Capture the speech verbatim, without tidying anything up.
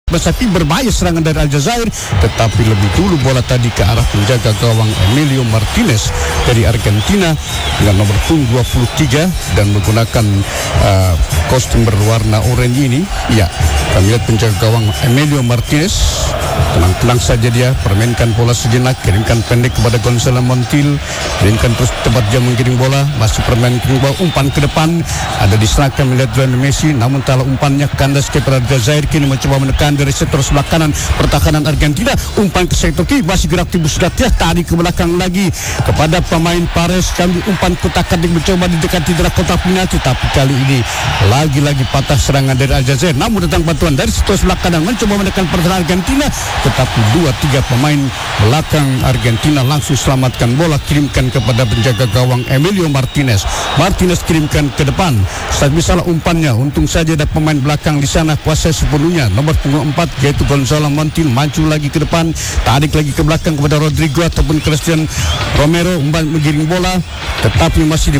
Meski berbahaya serangan dari Aljazair, tetapi lebih dulu bola tadi ke arah penjaga gawang Emilio Martinez dari Argentina dengan nomor punggung dua puluh tiga dan menggunakan uh, kostum berwarna oranye ini. Ya, kami lihat penjaga gawang Emilio Martinez tenang-tenang saja, dia permainkan bola sejenak, kirimkan pendek kepada Gonzalo Montiel, kirimkan terus tempat dia menggiring bola, masih permain bola, umpan ke depan, ada diserahkan melihat Lionel Messi, namun talah umpannya kandas kepada Aljazair, kini mencoba menekan dari sektor sebelah kanan pertahanan Argentina, umpan ke sektor kiri, masih gerak timbul sudah tarik ke belakang lagi kepada pemain Pares, kami umpan kotak-katik mencoba didekati dari kotak penalti, tapi kali ini lagi-lagi patah serangan dari Aljazair, namun datang bantuan dari sektor sebelah kanan mencoba menekan pertahanan Argentina, tetapi dua tiga pemain belakang Argentina langsung selamatkan bola, kirimkan kepada penjaga gawang Emilio Martinez. Martinez kirimkan ke depan, saat misalnya umpannya, untung saja ada pemain belakang di sana kuasai sepenuhnya, nomor punggung empat yaitu Gonzalo Montiel, maju lagi ke depan, tarik lagi ke belakang kepada Rodrigo ataupun Christian Romero, umpan menggiring bola, tetapi masih di